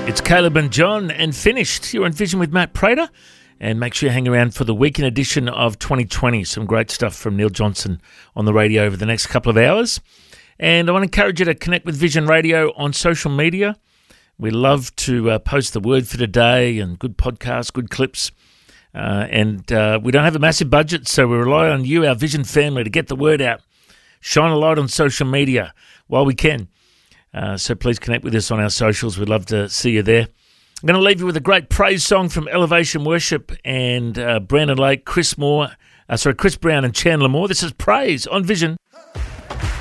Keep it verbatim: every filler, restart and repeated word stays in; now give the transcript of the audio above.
It's Caleb and John and Finished. You're on Vision with Matt Prater. And make sure you hang around for the weekend edition of twenty twenty. Some great stuff from Neil Johnson on the radio over the next couple of hours. And I want to encourage you to connect with Vision Radio on social media. We love to uh, post the word for today and good podcasts, good clips. Uh, and uh, we don't have a massive budget, so we rely on you, our Vision family, to get the word out. Shine a light on social media while we can. Uh, so please connect with us on our socials. We'd love to see you there. I'm going to leave you with a great praise song from Elevation Worship and uh, Brandon Lake, Chris Moore, uh, sorry, Chris Brown and Chandler Moore. This is Praise on Vision.